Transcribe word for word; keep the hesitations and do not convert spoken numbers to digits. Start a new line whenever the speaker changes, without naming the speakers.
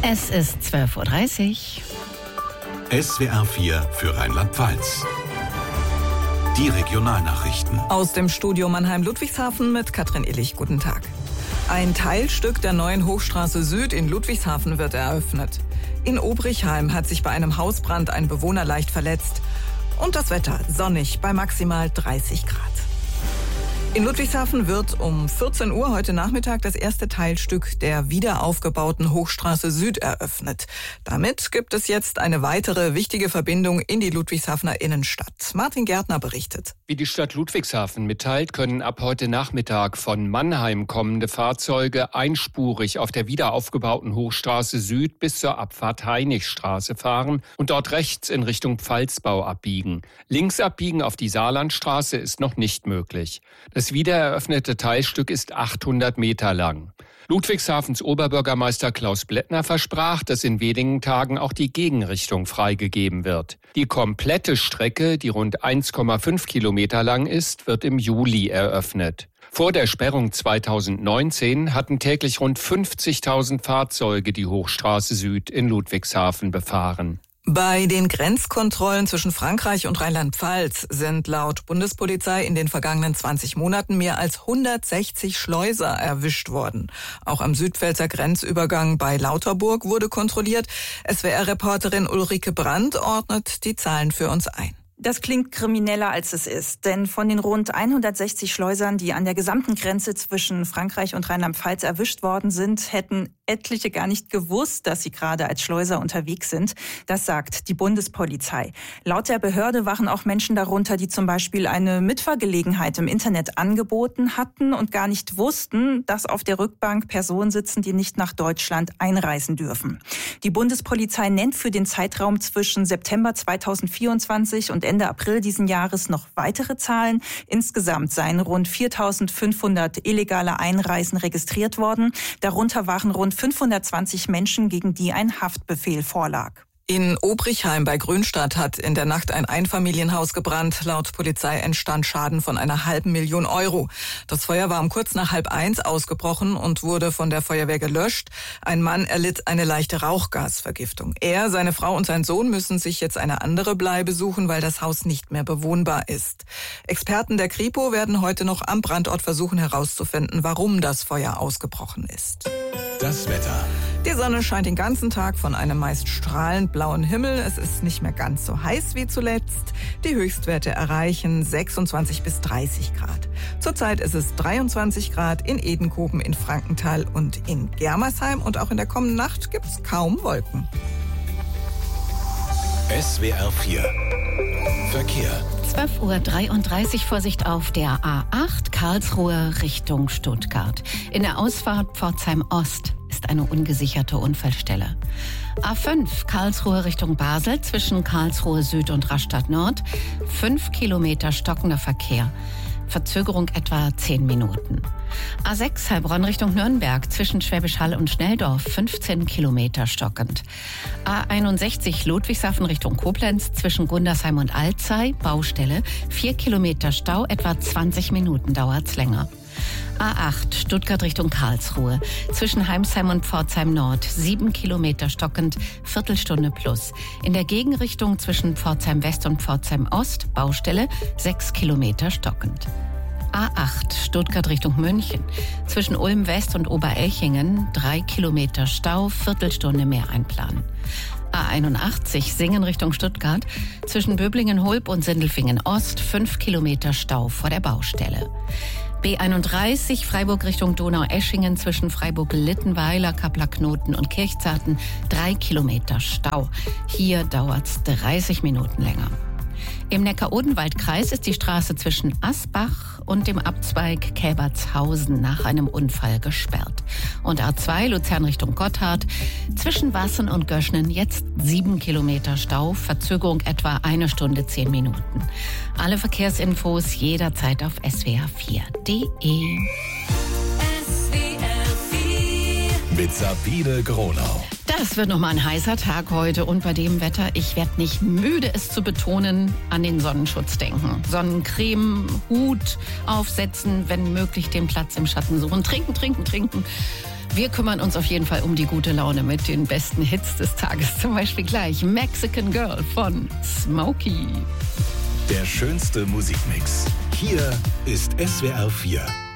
Es ist zwölf Uhr dreißig.
S W R vier für Rheinland-Pfalz. Die Regionalnachrichten.
Aus dem Studio Mannheim-Ludwigshafen mit Katrin Illich. Guten Tag. Ein Teilstück der neuen Hochstraße Süd in Ludwigshafen wird eröffnet. In Obrichheim hat sich bei einem Hausbrand ein Bewohner leicht verletzt. Und das Wetter sonnig bei maximal dreißig Grad. In Ludwigshafen wird um vierzehn Uhr heute Nachmittag das erste Teilstück der wiederaufgebauten Hochstraße Süd eröffnet. Damit gibt es jetzt eine weitere wichtige Verbindung in die Ludwigshafener Innenstadt. Martin Gärtner berichtet.
Wie die Stadt Ludwigshafen mitteilt, können ab heute Nachmittag von Mannheim kommende Fahrzeuge einspurig auf der wiederaufgebauten Hochstraße Süd bis zur Abfahrt Heinrichstraße fahren und dort rechts in Richtung Pfalzbau abbiegen. Links abbiegen auf die Saarlandstraße ist noch nicht möglich. Das wiedereröffnete Teilstück ist achthundert Meter lang. Ludwigshafens Oberbürgermeister Klaus Blättner versprach, dass in wenigen Tagen auch die Gegenrichtung freigegeben wird. Die komplette Strecke, die rund eins Komma fünf Kilometer lang ist, wird im Juli eröffnet. Vor der Sperrung zweitausendneunzehn hatten täglich rund fünfzigtausend Fahrzeuge die Hochstraße Süd in Ludwigshafen befahren.
Bei den Grenzkontrollen zwischen Frankreich und Rheinland-Pfalz sind laut Bundespolizei in den vergangenen zwanzig Monaten mehr als hundertsechzig Schleuser erwischt worden. Auch am Südpfälzer Grenzübergang bei Lauterburg wurde kontrolliert. S W R-Reporterin Ulrike Brandt ordnet die Zahlen für uns ein.
Das klingt krimineller, als es ist. Denn von den rund hundertsechzig Schleusern, die an der gesamten Grenze zwischen Frankreich und Rheinland-Pfalz erwischt worden sind, hätten etliche gar nicht gewusst, dass sie gerade als Schleuser unterwegs sind. Das sagt die Bundespolizei. Laut der Behörde waren auch Menschen darunter, die zum Beispiel eine Mitfahrgelegenheit im Internet angeboten hatten und gar nicht wussten, dass auf der Rückbank Personen sitzen, die nicht nach Deutschland einreisen dürfen. Die Bundespolizei nennt für den Zeitraum zwischen September zweitausendvierundzwanzig und Ende April diesen Jahres noch weitere Zahlen. Insgesamt seien rund viertausendfünfhundert illegale Einreisen registriert worden. Darunter waren rund fünfhundertzwanzig Menschen, gegen die ein Haftbefehl vorlag.
In Obrichheim bei Grünstadt hat in der Nacht ein Einfamilienhaus gebrannt. Laut Polizei entstand Schaden von einer halben Million Euro. Das Feuer war um kurz nach halb eins ausgebrochen und wurde von der Feuerwehr gelöscht. Ein Mann erlitt eine leichte Rauchgasvergiftung. Er, seine Frau und sein Sohn müssen sich jetzt eine andere Bleibe suchen, weil das Haus nicht mehr bewohnbar ist. Experten der Kripo werden heute noch am Brandort versuchen herauszufinden, warum das Feuer ausgebrochen ist.
Das Wetter.
Die Sonne scheint den ganzen Tag von einem meist strahlend blauen Himmel. Es ist nicht mehr ganz so heiß wie zuletzt. Die Höchstwerte erreichen sechsundzwanzig bis dreißig Grad. Zurzeit ist es dreiundzwanzig Grad in Edenkoben, in Frankenthal und in Germersheim. Und auch in der kommenden Nacht gibt es kaum Wolken.
S W R vier Verkehr.
zwölf Uhr dreiunddreißig, Vorsicht auf der A acht, Karlsruhe Richtung Stuttgart. In der Ausfahrt Pforzheim Ost ist eine ungesicherte Unfallstelle. A fünf, Karlsruhe Richtung Basel, zwischen Karlsruhe Süd und Rastatt Nord. Fünf Kilometer stockender Verkehr. Verzögerung etwa zehn Minuten. A sechs, Heilbronn Richtung Nürnberg, zwischen Schwäbisch Hall und Schnelldorf, fünfzehn Kilometer stockend. A einundsechzig, Ludwigshafen Richtung Koblenz, zwischen Gundersheim und Alzey, Baustelle, vier Kilometer Stau, etwa zwanzig Minuten dauert's länger. A acht, Stuttgart Richtung Karlsruhe, zwischen Heimsheim und Pforzheim Nord, sieben Kilometer stockend, Viertelstunde plus. In der Gegenrichtung zwischen Pforzheim West und Pforzheim Ost, Baustelle, sechs Kilometer stockend. A acht, Stuttgart Richtung München, zwischen Ulm West und Oberelchingen, drei Kilometer Stau, Viertelstunde mehr einplanen. A einundachtzig, Singen Richtung Stuttgart, zwischen Böblingen-Hulb und Sindelfingen Ost, fünf Kilometer Stau vor der Baustelle. B einunddreißig, Freiburg Richtung Donaueschingen, zwischen Freiburg-Littenweiler, Kappler-Knoten und Kirchzarten, drei Kilometer Stau. Hier dauert's dreißig Minuten länger. Im Neckar-Odenwald-Kreis ist die Straße zwischen Asbach und dem Abzweig Käbertshausen nach einem Unfall gesperrt. Und A zwei, Luzern Richtung Gotthard, zwischen Wassen und Göschnen jetzt sieben Kilometer Stau, Verzögerung etwa eine Stunde zehn Minuten. Alle Verkehrsinfos jederzeit auf S W R vier punkt de.
Mit Sabine Gronau.
Das wird nochmal ein heißer Tag heute und bei dem Wetter, ich werde nicht müde, es zu betonen, an den Sonnenschutz denken. Sonnencreme, Hut aufsetzen, wenn möglich den Platz im Schatten suchen. Trinken, trinken, trinken. Wir kümmern uns auf jeden Fall um die gute Laune mit den besten Hits des Tages. Zum Beispiel gleich Mexican Girl von Smokey.
Der schönste Musikmix. Hier ist S W R vier.